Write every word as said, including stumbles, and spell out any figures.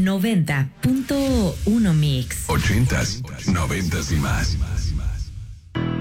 noventa punto uno Mix. Ochentas, noventas y más.